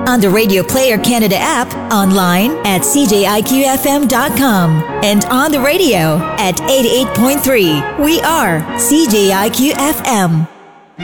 on the Radio Player Canada app, online at cjiqfm.com, and on the radio at 88.3. We are CJIQ FM.